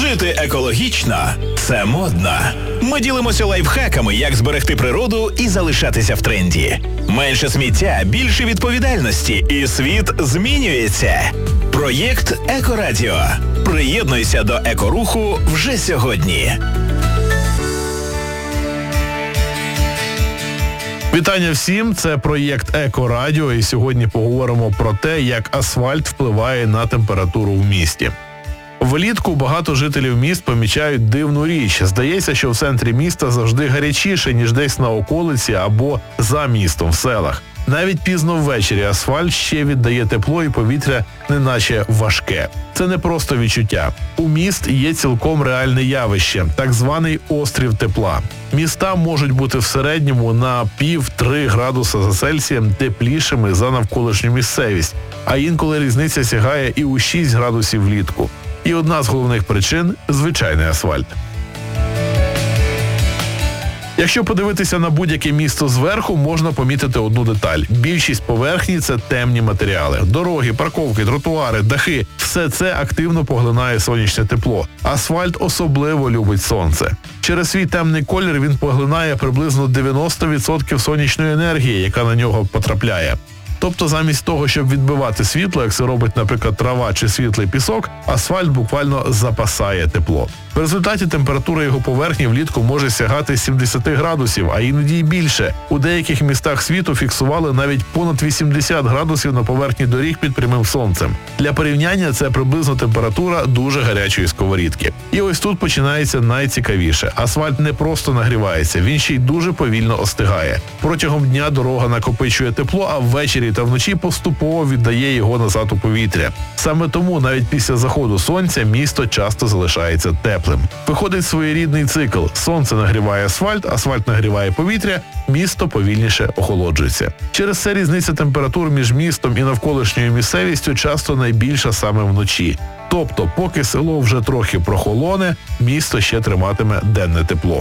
Жити екологічно – це модно. Ми ділимося лайфхаками, як зберегти природу і залишатися в тренді. Менше сміття, більше відповідальності, і світ змінюється. Проєкт «Екорадіо». Приєднуйся до екоруху вже сьогодні. Вітання всім, це проєкт «Екорадіо», і сьогодні поговоримо про те, як асфальт впливає на температуру в місті. Влітку багато жителів міст помічають дивну річ. Здається, що в центрі міста завжди гарячіше, ніж десь на околиці або за містом, в селах. Навіть пізно ввечері асфальт ще віддає тепло і повітря неначе важке. Це не просто відчуття. У міст є цілком реальне явище – так званий острів тепла. Міста можуть бути в середньому на 1,5-3 градуса за Цельсієм теплішими за навколишню місцевість, а інколи різниця сягає і у 6 градусів влітку. І одна з головних причин – звичайний асфальт. Якщо подивитися на будь-яке місто зверху, можна помітити одну деталь. Більшість поверхні – це темні матеріали. Дороги, парковки, тротуари, дахи – все це активно поглинає сонячне тепло. Асфальт особливо любить сонце. Через свій темний колір він поглинає приблизно 90% сонячної енергії, яка на нього потрапляє. Тобто замість того, щоб відбивати світло, як це робить, наприклад, трава чи світлий пісок, асфальт буквально запасає тепло. В результаті температура його поверхні влітку може сягати 70 градусів, а іноді й більше. У деяких містах світу фіксували навіть понад 80 градусів на поверхні доріг під прямим сонцем. Для порівняння це приблизно температура дуже гарячої сковорідки. І ось тут починається найцікавіше. Асфальт не просто нагрівається, він ще й дуже повільно остигає. Протягом дня дорога накопичує тепло, а ввечері та вночі поступово віддає його назад у повітря. Саме тому навіть після заходу сонця місто часто залишається теплим. Виходить своєрідний цикл. Сонце нагріває асфальт, асфальт нагріває повітря, місто повільніше охолоджується. Через це різниця температур між містом і навколишньою місцевістю часто найбільша саме вночі. Тобто, поки село вже трохи прохолоне, місто ще триматиме денне тепло.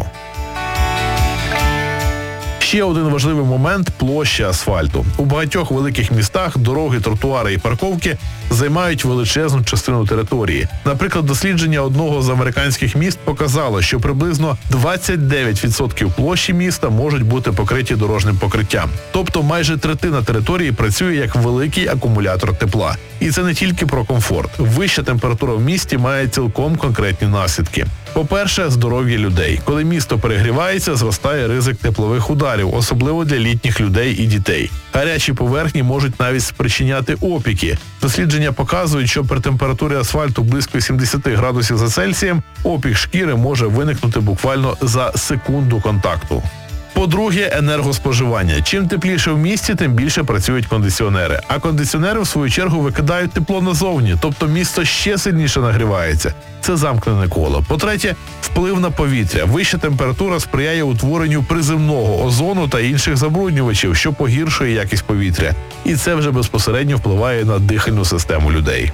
Ще один важливий момент – площа асфальту. У багатьох великих містах дороги, тротуари і парковки займають величезну частину території. Наприклад, дослідження одного з американських міст показало, що приблизно 29% площі міста можуть бути покриті дорожнім покриттям. Тобто майже третина території працює як великий акумулятор тепла. І це не тільки про комфорт. Вища температура в місті має цілком конкретні наслідки. По-перше, здоров'я людей. Коли місто перегрівається, зростає ризик теплових ударів, особливо для літніх людей і дітей. Гарячі поверхні можуть навіть спричиняти опіки. Дослідження показують, що при температурі асфальту близько 70 градусів за Цельсієм опік шкіри може виникнути буквально за секунду контакту. По-друге, енергоспоживання. Чим тепліше в місті, тим більше працюють кондиціонери. А кондиціонери, в свою чергу, викидають тепло назовні, тобто місто ще сильніше нагрівається. Це замкнене коло. По-третє, вплив на повітря. Вища температура сприяє утворенню приземного озону та інших забруднювачів, що погіршує якість повітря. І це вже безпосередньо впливає на дихальну систему людей.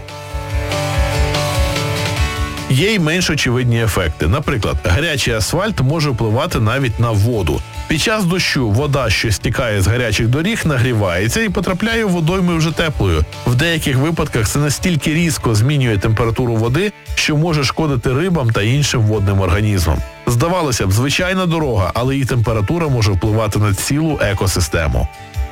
Є й менш очевидні ефекти. Наприклад, гарячий асфальт може впливати навіть на воду. Під час дощу вода, що стікає з гарячих доріг, нагрівається і потрапляє в водойми вже теплою. В деяких випадках це настільки різко змінює температуру води, що може шкодити рибам та іншим водним організмам. Здавалося б, звичайна дорога, але її температура може впливати на цілу екосистему.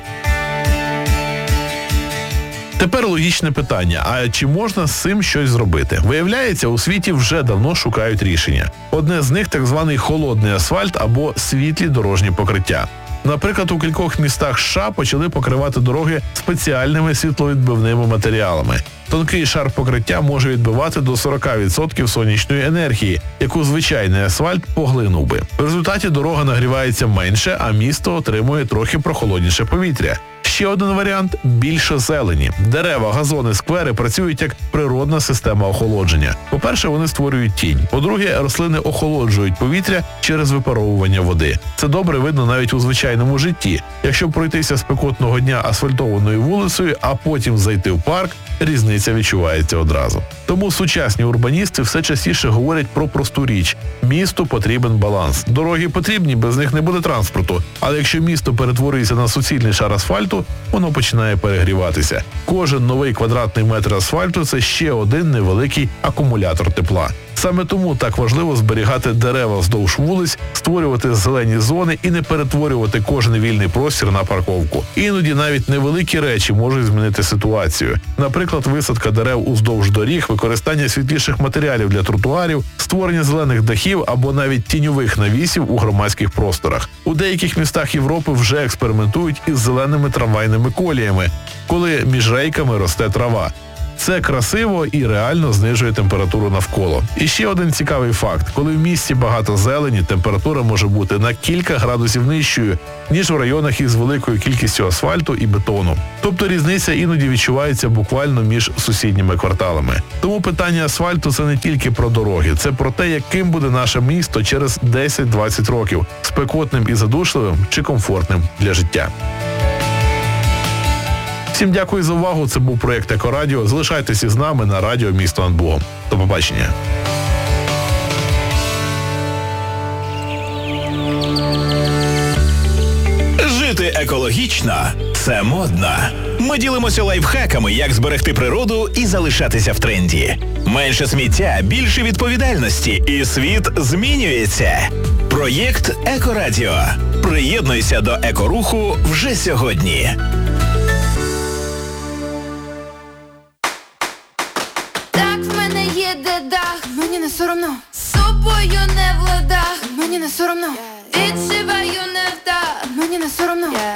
Тепер логічне питання, а чи можна з цим щось зробити? Виявляється, у світі вже давно шукають рішення. Одне з них – так званий холодний асфальт або світлі дорожні покриття. Наприклад, у кількох містах США почали покривати дороги спеціальними світловідбивними матеріалами. Тонкий шар покриття може відбивати до 40% сонячної енергії, яку звичайний асфальт поглинув би. В результаті дорога нагрівається менше, а місто отримує трохи прохолодніше повітря. Ще один варіант – більше зелені. Дерева, газони, сквери працюють як природна система охолодження. По-перше, вони створюють тінь. По-друге, рослини охолоджують повітря через випаровування води. Це добре видно навіть у звичайному житті. Якщо пройтися спекотного дня асфальтованою вулицею, а потім зайти в парк, різниця відчувається одразу. Тому сучасні урбаністи все частіше говорять про просту річ. Місту потрібен баланс. Дороги потрібні, без них не буде транспорту. Але якщо місто перетворюється на суцільний шар асфальту, воно починає перегріватися. Кожен новий квадратний метр асфальту – це ще один невеликий акумулятор тепла. Саме тому так важливо зберігати дерева вздовж вулиць, створювати зелені зони і не перетворювати кожен вільний простір на парковку. Іноді навіть невеликі речі можуть змінити ситуацію. Наприклад, висадка дерев уздовж доріг, використання світліших матеріалів для тротуарів, створення зелених дахів або навіть тіньових навісів у громадських просторах. У деяких містах Європи вже експериментують із зеленими трамвайними коліями, коли між рейками росте трава. Це красиво і реально знижує температуру навколо. І ще один цікавий факт. Коли в місті багато зелені, температура може бути на кілька градусів нижчою, ніж в районах із великою кількістю асфальту і бетону. Тобто різниця іноді відчувається буквально між сусідніми кварталами. Тому питання асфальту – це не тільки про дороги, це про те, яким буде наше місто через 10-20 років – спекотним і задушливим чи комфортним для життя. Всім дякую за увагу. Це був проєкт Екорадіо. Залишайтеся з нами на радіо «Місто над Богом». До побачення. Жити екологічно – це модно. Ми ділимося лайфхаками, як зберегти природу і залишатися в тренді. Менше сміття, більше відповідальності, і світ змінюється. Проєкт Екорадіо. Приєднуйся до екоруху вже сьогодні. Так, в мене є дедах, мені не соромно. З собою не в ладах, мені не соромно. Відчуваю не вдах, мені не соромно.